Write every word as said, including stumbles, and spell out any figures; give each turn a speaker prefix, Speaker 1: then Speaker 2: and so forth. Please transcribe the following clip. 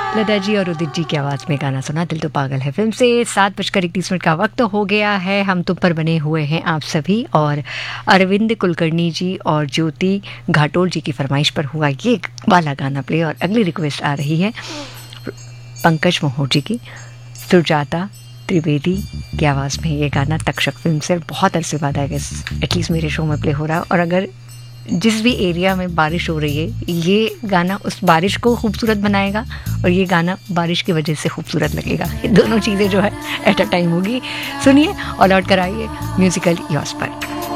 Speaker 1: लता जी और उदित जी की आवाज़ में गाना सुना दिल तो पागल है फिल्म से। सात बजकर इकतीस मिनट का वक्त हो गया है। हम तुम पर बने हुए हैं आप सभी, और अरविंद कुलकर्णी जी और ज्योति घाटोल जी की फरमाइश पर हुआ ये वाला गाना प्ले। और अगली रिक्वेस्ट आ रही है पंकज मोहर जी की, सुजाता त्रिवेदी की आवाज़ में ये गाना तक्षक फिल्म से। बहुत अरसे बाद आई गेस एटलीस्ट मेरे शो में प्ले हो रहा है। और अगर जिस भी एरिया में बारिश हो रही है, ये गाना उस बारिश को खूबसूरत बनाएगा और ये गाना बारिश की वजह से खूबसूरत लगेगा। ये दोनों चीज़ें जो है एट अ टाइम होगी। सुनिए और लौट कर आइए म्यूजिकल यॉस पर।